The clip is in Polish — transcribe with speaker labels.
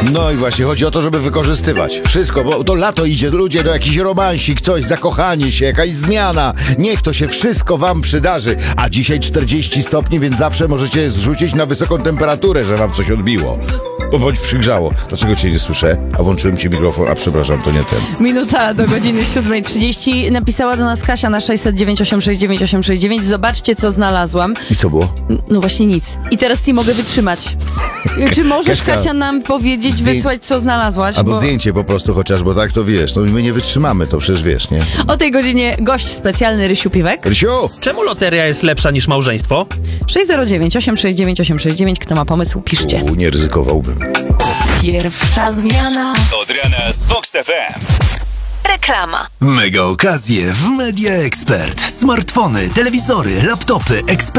Speaker 1: No i właśnie, chodzi o to, żeby wykorzystywać wszystko, bo to lato idzie, ludzie, no jakiś romansik, coś, zakochanie się, jakaś zmiana. Niech to się wszystko wam przydarzy. A dzisiaj 40 stopni, więc zawsze możecie zrzucić na wysoką temperaturę, że wam coś odbiło. Bo bądź przygrzało. Dlaczego cię nie słyszę? A włączyłem ci mikrofon, a przepraszam, to nie ten.
Speaker 2: Minuta do godziny 7:30. Napisała do nas Kasia na 609 869 869. Zobaczcie, co znalazłam.
Speaker 1: I co było?
Speaker 2: No właśnie nic. I teraz nie mogę wytrzymać. Czy możesz, Kasia, nam powiedzieć, wysłać, co znalazłaś?
Speaker 1: Albo zdjęcie po prostu chociaż, bo tak to wiesz. No my nie wytrzymamy, to przecież wiesz, nie?
Speaker 2: O tej godzinie gość specjalny Rysiu Piwek.
Speaker 1: Rysiu!
Speaker 3: Czemu loteria jest lepsza niż małżeństwo?
Speaker 2: 609 869 869. Kto ma pomysł, piszcie.
Speaker 1: Nie ryzykowałbym.
Speaker 4: Pierwsza zmiana.
Speaker 5: Od rana z Vox FM.
Speaker 4: Reklama.
Speaker 6: Mega okazje w Media Expert. Smartfony, telewizory, laptopy, ekspert.